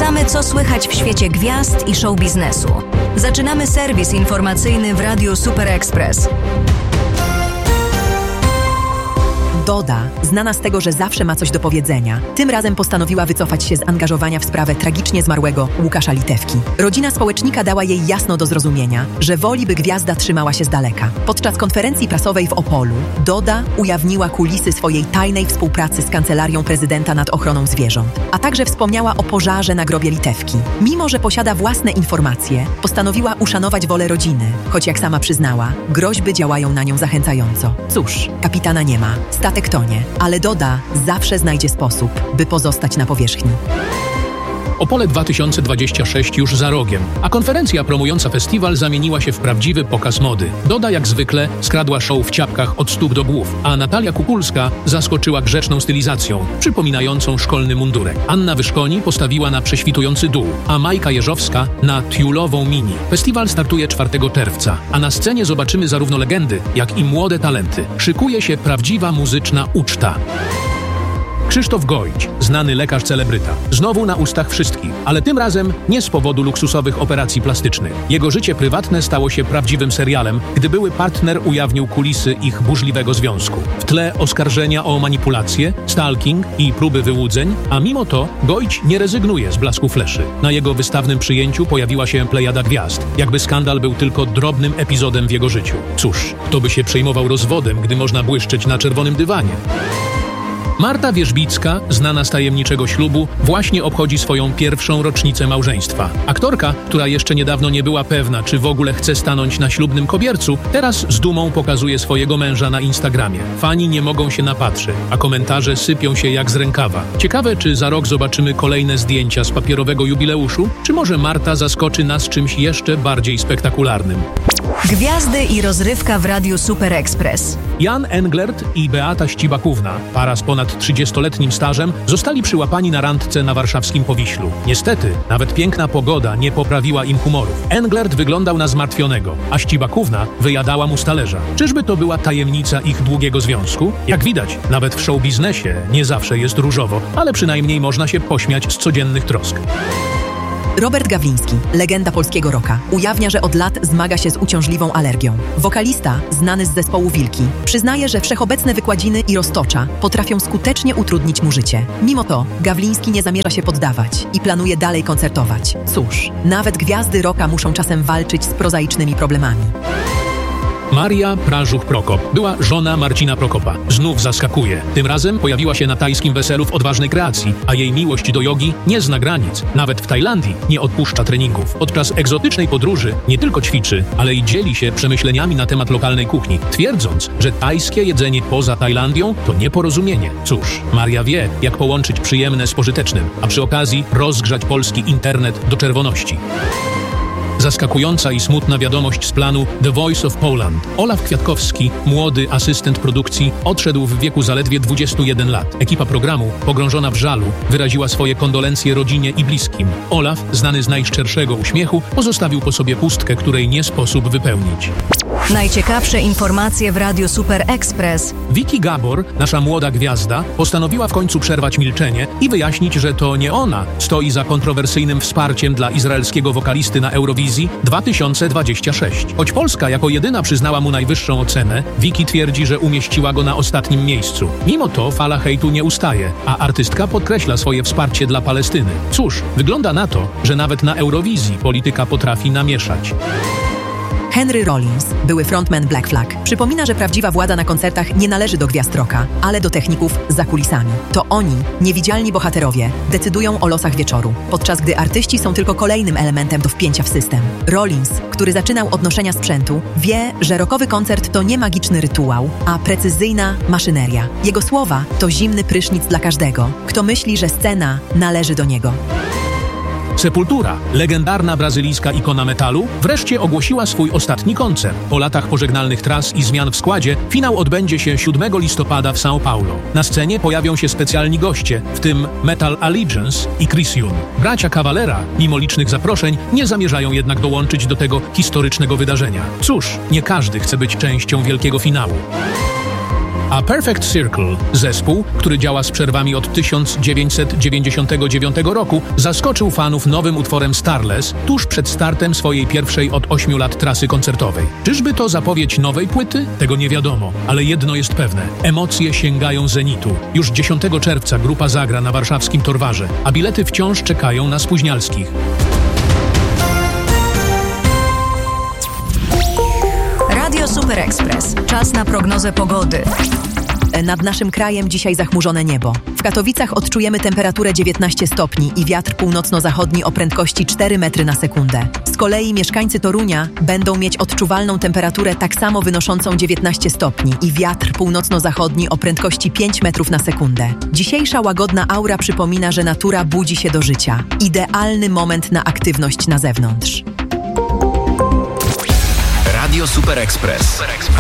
Sprawdzamy, co słychać w świecie gwiazd i show biznesu. Zaczynamy serwis informacyjny w Radiu Super Express. Doda, znana z tego, że zawsze ma coś do powiedzenia, tym razem postanowiła wycofać się z angażowania w sprawę tragicznie zmarłego Łukasza Litewki. Rodzina społecznika dała jej jasno do zrozumienia, że woli, by gwiazda trzymała się z daleka. Podczas konferencji prasowej w Opolu Doda ujawniła kulisy swojej tajnej współpracy z Kancelarią Prezydenta nad ochroną zwierząt, a także wspomniała o pożarze na grobie Litewki. Mimo że posiada własne informacje, postanowiła uszanować wolę rodziny, choć jak sama przyznała, groźby działają na nią zachęcająco. Cóż, kapitana nie ma, statek tonie, ale Doda zawsze znajdzie sposób, by pozostać na powierzchni. Opole 2026 już za rogiem, a konferencja promująca festiwal zamieniła się w prawdziwy pokaz mody. Doda jak zwykle skradła show w ciapkach od stóp do głów, a Natalia Kukulska zaskoczyła grzeczną stylizacją, przypominającą szkolny mundurek. Anna Wyszkoni postawiła na prześwitujący dół, a Majka Jeżowska na tiulową mini. Festiwal startuje 4 czerwca, a na scenie zobaczymy zarówno legendy, jak i młode talenty. Szykuje się prawdziwa muzyczna uczta. Krzysztof Gojdź, znany lekarz celebryta. Znowu na ustach wszystkich, ale tym razem nie z powodu luksusowych operacji plastycznych. Jego życie prywatne stało się prawdziwym serialem, gdy były partner ujawnił kulisy ich burzliwego związku. W tle oskarżenia o manipulację, stalking i próby wyłudzeń, a mimo to Gojdź nie rezygnuje z blasku fleszy. Na jego wystawnym przyjęciu pojawiła się plejada gwiazd, jakby skandal był tylko drobnym epizodem w jego życiu. Cóż, kto by się przejmował rozwodem, gdy można błyszczeć na czerwonym dywanie? Marta Wierzbicka, znana z tajemniczego ślubu, właśnie obchodzi swoją pierwszą rocznicę małżeństwa. Aktorka, która jeszcze niedawno nie była pewna, czy w ogóle chce stanąć na ślubnym kobiercu, teraz z dumą pokazuje swojego męża na Instagramie. Fani nie mogą się napatrzeć, a komentarze sypią się jak z rękawa. Ciekawe, czy za rok zobaczymy kolejne zdjęcia z papierowego jubileuszu, czy może Marta zaskoczy nas czymś jeszcze bardziej spektakularnym. Gwiazdy i rozrywka w Radiu Super Express. Jan Englert i Beata Ścibakówna, para z ponad 30-letnim stażem, zostali przyłapani na randce na warszawskim Powiślu. Niestety, nawet piękna pogoda nie poprawiła im humorów. Englert wyglądał na zmartwionego, a Ścibakówna wyjadała mu z talerza. Czyżby to była tajemnica ich długiego związku? Jak widać, nawet w show biznesie nie zawsze jest różowo, ale przynajmniej można się pośmiać z codziennych trosk. Robert Gawliński, legenda polskiego rocka, ujawnia, że od lat zmaga się z uciążliwą alergią. Wokalista, znany z zespołu Wilki, przyznaje, że wszechobecne wykładziny i roztocza potrafią skutecznie utrudnić mu życie. Mimo to Gawliński nie zamierza się poddawać i planuje dalej koncertować. Cóż, nawet gwiazdy rocka muszą czasem walczyć z prozaicznymi problemami. Maria Prażuch-Prokop była żona Marcina Prokopa. Znów zaskakuje. Tym razem pojawiła się na tajskim weselu w odważnej kreacji, a jej miłość do jogi nie zna granic. Nawet w Tajlandii nie odpuszcza treningów. Podczas egzotycznej podróży nie tylko ćwiczy, ale i dzieli się przemyśleniami na temat lokalnej kuchni, twierdząc, że tajskie jedzenie poza Tajlandią to nieporozumienie. Cóż, Maria wie, jak połączyć przyjemne z pożytecznym, a przy okazji rozgrzać polski internet do czerwoności. Zaskakująca i smutna wiadomość z planu The Voice of Poland. Olaf Kwiatkowski, młody asystent produkcji, odszedł w wieku zaledwie 21 lat. Ekipa programu, pogrążona w żalu, wyraziła swoje kondolencje rodzinie i bliskim. Olaf, znany z najszczerszego uśmiechu, pozostawił po sobie pustkę, której nie sposób wypełnić. Najciekawsze informacje w Radiu Super Express. Vicky Gabor, nasza młoda gwiazda, postanowiła w końcu przerwać milczenie i wyjaśnić, że to nie ona stoi za kontrowersyjnym wsparciem dla izraelskiego wokalisty na Eurowizji 2026. Choć Polska jako jedyna przyznała mu najwyższą ocenę, Vicky twierdzi, że umieściła go na ostatnim miejscu. Mimo to fala hejtu nie ustaje, a artystka podkreśla swoje wsparcie dla Palestyny. Cóż, wygląda na to, że nawet na Eurowizji polityka potrafi namieszać. Henry Rollins, były frontman Black Flag, przypomina, że prawdziwa władza na koncertach nie należy do gwiazd rocka, ale do techników za kulisami. To oni, niewidzialni bohaterowie, decydują o losach wieczoru, podczas gdy artyści są tylko kolejnym elementem do wpięcia w system. Rollins, który zaczynał od noszenia sprzętu, wie, że rockowy koncert to nie magiczny rytuał, a precyzyjna maszyneria. Jego słowa to zimny prysznic dla każdego, kto myśli, że scena należy do niego. Sepultura, legendarna brazylijska ikona metalu, wreszcie ogłosiła swój ostatni koncert. Po latach pożegnalnych tras i zmian w składzie, finał odbędzie się 7 listopada w São Paulo. Na scenie pojawią się specjalni goście, w tym Metal Allegiance i Chris Young. Bracia Cavalera, mimo licznych zaproszeń, nie zamierzają jednak dołączyć do tego historycznego wydarzenia. Cóż, nie każdy chce być częścią wielkiego finału. A Perfect Circle, zespół, który działa z przerwami od 1999 roku, zaskoczył fanów nowym utworem Starless tuż przed startem swojej pierwszej od 8 lat trasy koncertowej. Czyżby to zapowiedź nowej płyty? Tego nie wiadomo, ale jedno jest pewne. Emocje sięgają zenitu. Już 10 czerwca grupa zagra na warszawskim Torwarze, a bilety wciąż czekają na spóźnialskich. Radio Super Express. Czas na prognozę pogody. Nad naszym krajem dzisiaj zachmurzone niebo. W Katowicach odczujemy temperaturę 19 stopni i wiatr północno-zachodni o prędkości 4 metry na sekundę. Z kolei mieszkańcy Torunia będą mieć odczuwalną temperaturę tak samo wynoszącą 19 stopni i wiatr północno-zachodni o prędkości 5 metrów na sekundę. Dzisiejsza łagodna aura przypomina, że natura budzi się do życia. Idealny moment na aktywność na zewnątrz. Radio Super Express.